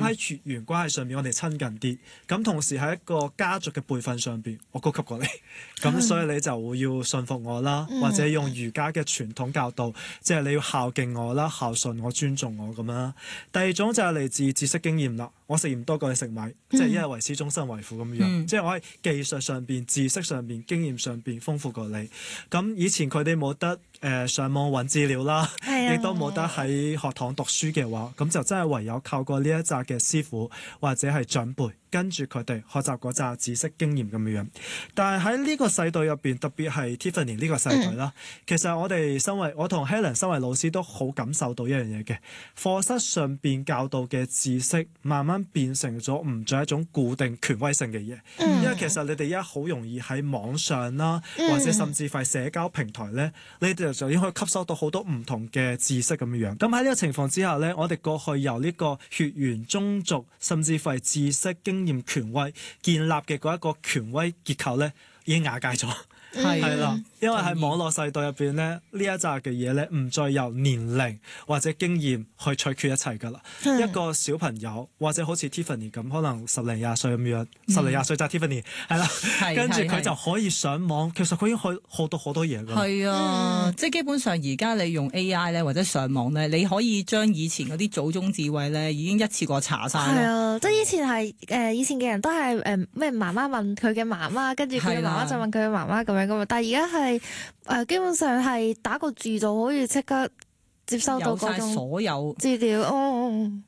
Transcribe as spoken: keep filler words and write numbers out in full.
喺血緣關係上面我哋親近啲，咁同時喺一個家族嘅輩分上邊，我高級過你，咁所以你就會要信服我啦，或者用儒家嘅傳統教導，即係你要孝敬我啦、孝順我、尊重我咁樣啦。第二種就係嚟自知識經驗啦，我食鹽多過你食米，即係一日為師終身為父咁樣，嗯、即係我喺技術上邊、知識上邊、經驗上邊豐富過你。咁以前佢哋冇得誒、呃、上網揾資料啦，亦都冇得喺學堂讀書嘅話，咁就真係唯有靠過呢一紮嘅師傅或者係長輩，跟住佢哋學習嗰紮知識經驗咁樣。但係喺呢個世代入邊，特別係 Tiffany 呢個世代啦，嗯、其實我哋身為我同 Helen 身為老師都好感受到一樣嘢嘅，課室上邊教導嘅知識慢慢變成咗唔再一種固定權威性嘅嘢，嗯、因為其實你哋而家好容易喺網上啦，嗯、或者甚至係社交平台咧，你哋就已經可以吸收到好多唔同嘅知識咁樣。咁喺呢個情況之下咧，我哋過去由呢個血緣宗族，甚至係知識經驗權威建立嘅嗰一個權威結構咧，已經瓦解咗。係啦，因為喺網絡世代入邊咧，呢一紮嘅嘢咧，唔再由年齡或者經驗去取決一切噶啦。嗯、一個小朋友或者好似 Tiffany 咁，可能十零廿歲咁樣，嗯、十零廿歲就係 Tiffany 係啦，跟住佢就可以上網。其實佢已經可以學到好多嘢噶。係啊，嗯、即係基本上而家你用 A I 咧或者上網咧，你可以將以前嗰啲祖宗智慧咧已經一次過查晒。 係啊，即係以前係誒、呃，以前嘅人都係誒咩媽媽問佢嘅媽媽，跟住佢嘅媽媽就問佢嘅媽媽咁樣噶嘛。但係而家係誒，基本上係打個字就可以即刻接收到嗰種所有資料哦。